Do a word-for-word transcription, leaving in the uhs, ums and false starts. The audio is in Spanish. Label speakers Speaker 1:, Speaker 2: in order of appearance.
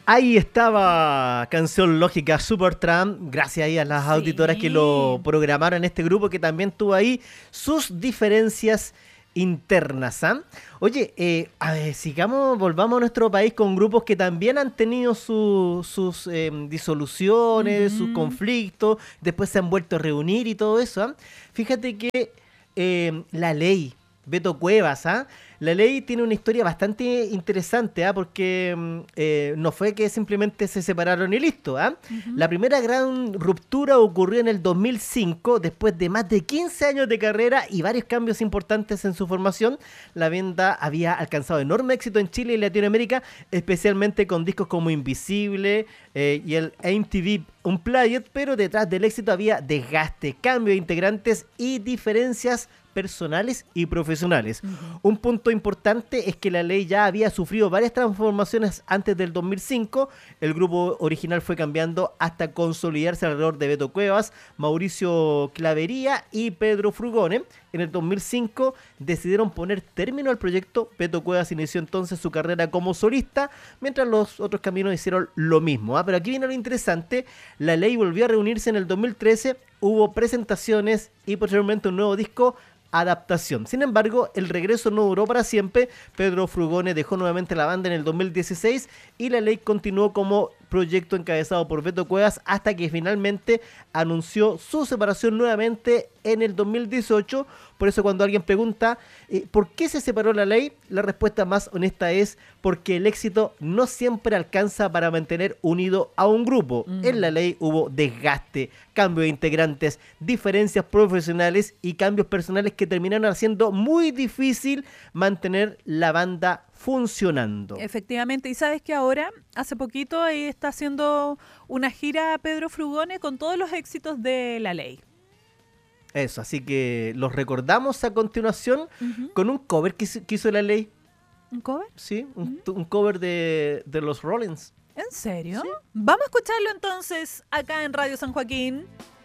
Speaker 1: Ahí estaba Canción Lógica Supertramp, gracias ahí a las sí. auditoras que lo programaron en este grupo, que también tuvo ahí sus diferencias internas. ¿eh? Oye, eh, a ver, sigamos, volvamos a nuestro país con grupos que también han tenido su, sus eh, disoluciones, uh-huh. sus conflictos, después se han vuelto a reunir y todo eso. ¿eh? Fíjate que eh, La Ley, Beto Cuevas, ¿ah? ¿eh? La Ley tiene una historia bastante interesante, ¿ah? Porque eh, no fue que simplemente se separaron y listo. ¿ah? Uh-huh. La primera gran ruptura ocurrió en el dos mil cinco, después de más de quince años de carrera y varios cambios importantes en su formación. La banda había alcanzado enorme éxito en Chile y Latinoamérica, especialmente con discos como Invisible eh, y el M T V Unplugged, pero detrás del éxito había desgaste, cambio de integrantes y diferencias personales y profesionales. Uh-huh. Un punto importante es que La Ley ya había sufrido varias transformaciones antes del dos mil cinco. El grupo original fue cambiando hasta consolidarse alrededor de Beto Cuevas, Mauricio Clavería y Pedro Frugone. En el dos mil cinco decidieron poner término al proyecto. Beto Cuevas inició entonces su carrera como solista, mientras los otros caminos hicieron lo mismo. ¿ah? Pero aquí viene lo interesante. La Ley volvió a reunirse en el dos mil trece, hubo presentaciones y posteriormente un nuevo disco, Adaptación. Sin embargo, el regreso no duró para siempre. Pedro Frugone dejó nuevamente la banda en el dos mil dieciséis y La Ley continuó como proyecto encabezado por Beto Cuevas hasta que finalmente anunció su separación nuevamente en el dos mil dieciocho. Por eso cuando alguien pregunta eh, ¿por qué se separó La Ley? La respuesta más honesta es porque el éxito no siempre alcanza para mantener unido a un grupo. Mm. En La Ley hubo desgaste, cambio de integrantes, diferencias profesionales y cambios personales que terminaron haciendo muy difícil mantener la banda funcionando.
Speaker 2: Efectivamente, y sabes que ahora, hace poquito, ahí está haciendo una gira Pedro Frugone con todos los éxitos de La Ley.
Speaker 1: Eso, así que los recordamos a continuación uh-huh. con un cover que hizo, que hizo La Ley.
Speaker 2: ¿Un cover?
Speaker 1: Sí, un, uh-huh. un cover de, de los Rollins.
Speaker 2: ¿En serio?
Speaker 1: ¿Sí?
Speaker 2: Vamos a escucharlo entonces acá en Radio San Joaquín.